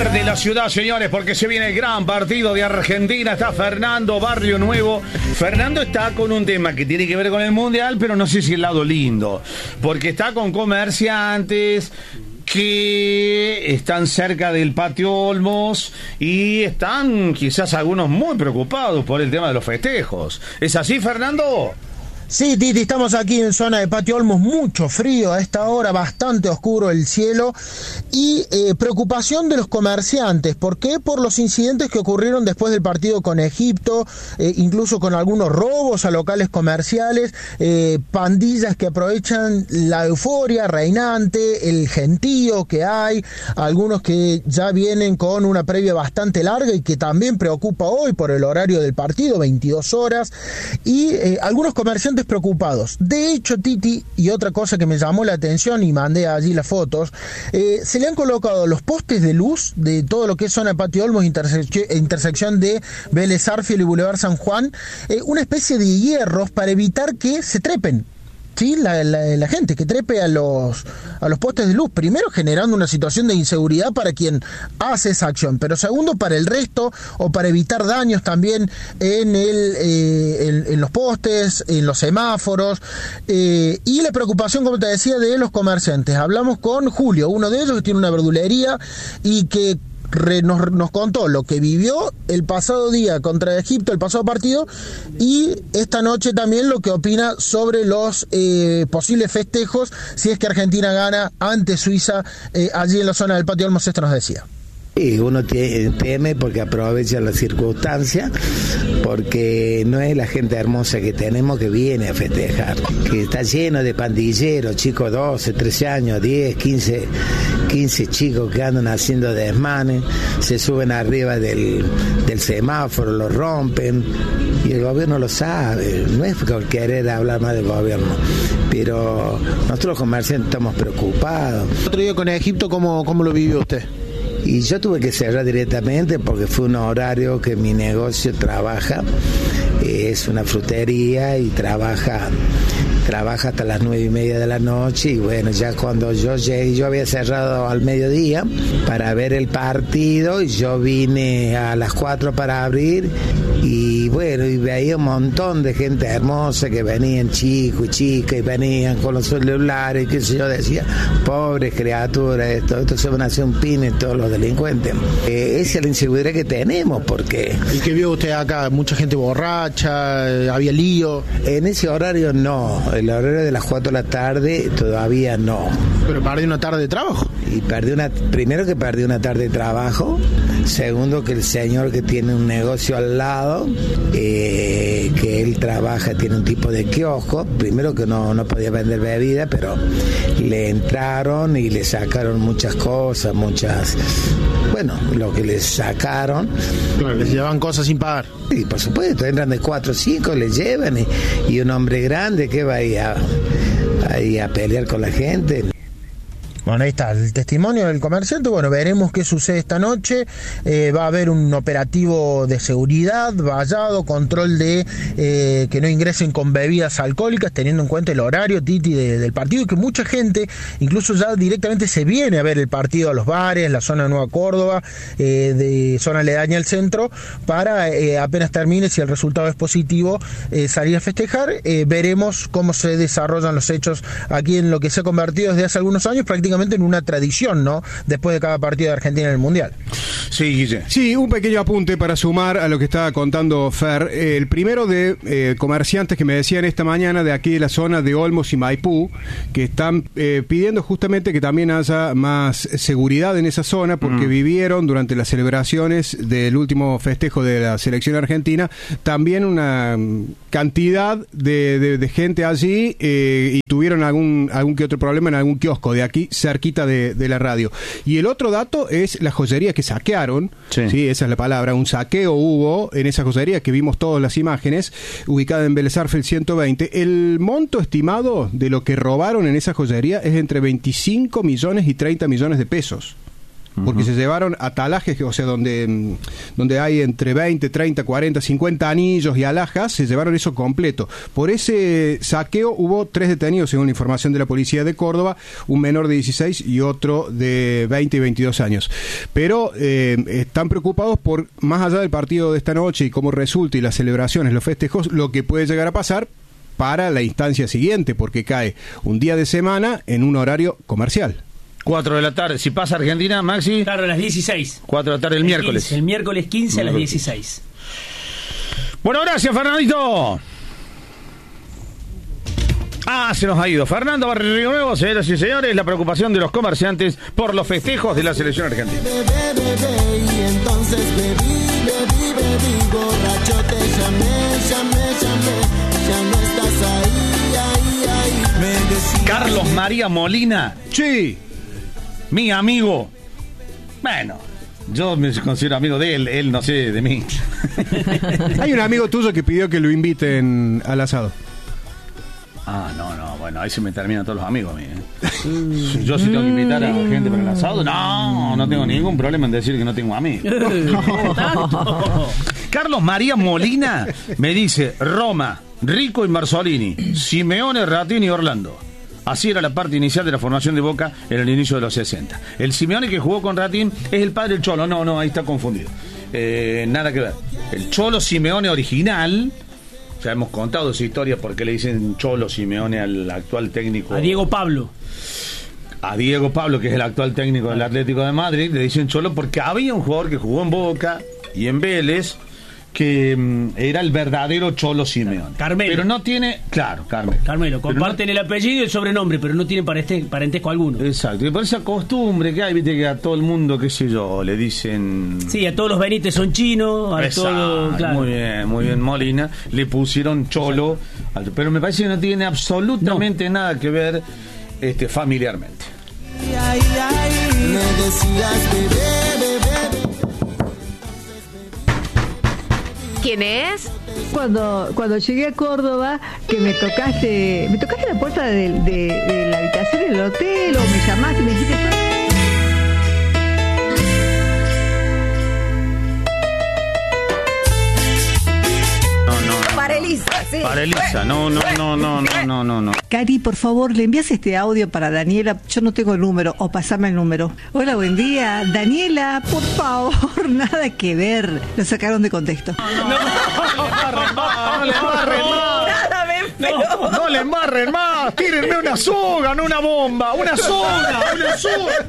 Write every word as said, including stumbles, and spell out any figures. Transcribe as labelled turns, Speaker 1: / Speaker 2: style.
Speaker 1: Arde la ciudad, señores, porque se viene el gran partido de Argentina. Está Fernando Barrio Nuevo. Fernando está con un tema que tiene que ver con el Mundial, pero no sé si el lado lindo, porque está con comerciantes que están cerca del Patio Olmos y están quizás algunos muy preocupados por el tema de los festejos. ¿Es así, Fernando?
Speaker 2: Sí, Titi, estamos aquí en zona de Patio Olmos, mucho frío a esta hora, bastante oscuro el cielo y eh, preocupación de los comerciantes. ¿Por qué? Por los incidentes que ocurrieron después del partido con Egipto, eh, incluso con algunos robos a locales comerciales, eh, pandillas que aprovechan la euforia reinante, el gentío que hay, algunos que ya vienen con una previa bastante larga y que también preocupa hoy por el horario del partido, veintidós horas, y eh, algunos comerciantes preocupados. De hecho, Titi, y otra cosa que me llamó la atención y mandé allí las fotos, eh, se le han colocado los postes de luz de todo lo que es zona de Patio Olmos, intersec- intersección de Vélez Arfiel y Boulevard San Juan, eh, una especie de hierros para evitar que se trepen. Sí, la, la, la gente que trepe a los a los postes de luz, primero generando una situación de inseguridad para quien hace esa acción, pero segundo para el resto o para evitar daños también en el eh, en, en los postes, en los semáforos, eh, y la preocupación, como te decía, de los comerciantes. Hablamos con Julio, uno de ellos que tiene una verdulería y que Re, nos, nos contó lo que vivió el pasado día contra Egipto, el pasado partido, y esta noche también lo que opina sobre los eh, posibles festejos si es que Argentina gana ante Suiza eh, allí en la zona del Patio Olmos. Esto nos decía.
Speaker 3: Y uno teme porque aprovecha la circunstancia, porque no es la gente hermosa que tenemos que viene a festejar, que está lleno de pandilleros, chicos doce, trece años, diez, quince, quince chicos que andan haciendo desmanes, se suben arriba del, del semáforo, lo rompen, y el gobierno lo sabe. No es por querer hablar más del gobierno, pero nosotros los comerciantes estamos preocupados.
Speaker 2: Otro día con Egipto, ¿cómo, cómo lo vivió usted?
Speaker 3: Y yo tuve que cerrar directamente porque fue un horario que mi negocio trabaja, es una frutería y trabaja trabaja hasta las nueve y media de la noche, y bueno, ya cuando yo llegué, yo había cerrado al mediodía para ver el partido y yo vine a las cuatro para abrir, y bueno, y veía un montón de gente hermosa que venían, chicos y chicas, y venían con los celulares, que yo decía, pobres criaturas, esto, esto se van a hacer un pin en todos los delincuentes. Eh, esa es la inseguridad que tenemos, porque...
Speaker 2: ¿Y qué vio usted acá? ¿Mucha gente borracha? ¿Había lío?
Speaker 3: En ese horario no, el horario de las cuatro de la tarde todavía no.
Speaker 2: ¿Pero perdió una tarde de trabajo?
Speaker 3: Y perdí una, primero que perdí una tarde de trabajo, segundo que el señor que tiene un negocio al lado, eh, que él trabaja, tiene un tipo de kiosco, primero que no, no podía vender bebida, pero le entraron y le sacaron muchas cosas, muchas, bueno, lo que les sacaron.
Speaker 2: Claro, les llevaban cosas sin pagar.
Speaker 3: Y por supuesto, entran de cuatro o cinco, les llevan, y, y un hombre grande que va ahí a, ahí a pelear con la gente.
Speaker 2: Bueno, ahí está el testimonio del comerciante. Bueno, veremos qué sucede esta noche. Eh, va a haber un operativo de seguridad, vallado, control de eh, que no ingresen con bebidas alcohólicas, teniendo en cuenta el horario, Titi, de, del partido, y que mucha gente incluso ya directamente se viene a ver el partido a los bares, la zona de Nueva Córdoba, eh, de zona aledaña al centro, para eh, apenas termine, si el resultado es positivo, eh, salir a festejar. Eh, veremos cómo se desarrollan los hechos aquí en lo que se ha convertido desde hace algunos años prácticamente en una tradición, ¿no? Después de cada partido de Argentina en el Mundial.
Speaker 1: Sí, Guille.
Speaker 4: Sí, un pequeño apunte para sumar a lo que estaba contando Fer. El primero de eh, comerciantes que me decían esta mañana de aquí de la zona de Olmos y Maipú, que están eh, pidiendo justamente que también haya más seguridad en esa zona, porque mm. vivieron durante las celebraciones del último festejo de la selección argentina también una cantidad de, de, de gente allí, eh, y tuvieron algún, algún que otro problema en algún kiosco de aquí cerquita de, de la radio. Y el otro dato es la joyería que saquearon, sí. sí, esa es la palabra, un saqueo hubo en esa joyería que vimos todas las imágenes, ubicada en Vélez Arfiel ciento veinte. El monto estimado de lo que robaron en esa joyería es entre veinticinco millones y treinta millones de pesos. porque uh-huh. se llevaron atalajes, o sea, donde, donde hay entre veinte, treinta, cuarenta, cincuenta anillos y alhajas, se llevaron eso completo. Por ese saqueo hubo tres detenidos, según la información de la policía de Córdoba, un menor de dieciséis y otro de veinte y veintidós años. Pero eh, están preocupados por, más allá del partido de esta noche y cómo resulte y las celebraciones, los festejos, lo que puede llegar a pasar para la instancia siguiente, porque cae un día de semana en un horario comercial.
Speaker 1: cuatro de la tarde, si pasa Argentina, Maxi.
Speaker 5: Claro, a las dieciséis.
Speaker 1: cuatro de la tarde el, el miércoles.
Speaker 5: quince, el miércoles quince a las dieciséis.
Speaker 1: Bueno, gracias, Fernandito. Ah, se nos ha ido. Fernando Barrio Nuevo, señoras y señores, la preocupación de los comerciantes por los festejos de la selección argentina.
Speaker 6: Y entonces bebí, bebí, bebí, borracho te llamé, llamé, llamé, ya no estás ahí, ahí, ahí. Me decías
Speaker 1: Carlos María Molina.
Speaker 4: Sí.
Speaker 1: Mi amigo. Bueno, yo me considero amigo de él, él no sé de mí.
Speaker 4: Hay un amigo tuyo que pidió que lo inviten al asado.
Speaker 1: Ah, no, no, bueno, ahí se me terminan todos los amigos a mí, ¿eh? Yo sí tengo que invitar a gente para el asado. No, no tengo ningún problema en decir que no tengo amigos. Carlos María Molina me dice: Roma, Rico y Marzolini, Simeone, Ratini y Orlando. Así era la parte inicial de la formación de Boca en el inicio de los sesenta. El Simeone que jugó con Ratín es el padre del Cholo. No, no, ahí está confundido. Eh, nada que ver. El Cholo Simeone original. Ya hemos contado esa historia porque le dicen Cholo Simeone al actual técnico.
Speaker 5: A Diego Pablo.
Speaker 1: A Diego Pablo, que es el actual técnico del Atlético de Madrid, le dicen Cholo porque había un jugador que jugó en Boca y en Vélez que um, era el verdadero Cholo Simeone.
Speaker 5: Carmelo.
Speaker 1: Pero no tiene... Claro, Carmelo.
Speaker 5: Carmelo, comparten no... el apellido y el sobrenombre, pero no tienen parente, parentesco alguno.
Speaker 1: Exacto, y por esa costumbre que hay, viste, que a todo el mundo, qué sé yo, le dicen...
Speaker 5: Sí, a todos los Benítez son chinos, a todos... Claro.
Speaker 1: Muy bien, muy bien, Molina. Le pusieron Cholo, pero me parece que no tiene absolutamente no. nada que ver este, familiarmente.
Speaker 6: Ay, ay, me decías bebé, bebé.
Speaker 7: ¿Quién es?
Speaker 8: Cuando cuando llegué a Córdoba, que me tocaste, me tocaste la puerta de, de, de la habitación del hotel, o me llamaste y me dijiste...
Speaker 7: Para Elisa, sí.
Speaker 1: Para Elisa, no, no, no, no, no, no, no, no.
Speaker 8: Cari, por favor, le envías este audio para Daniela. Yo no tengo el número, o pasame el número. Hola, buen día. Daniela, por favor, nada que ver. Lo sacaron de contexto.
Speaker 1: No, no, no, no le embarren más.
Speaker 7: Nada,
Speaker 1: no, no le embarren más. Tírenme una soga, no una bomba. Una soga, una soga.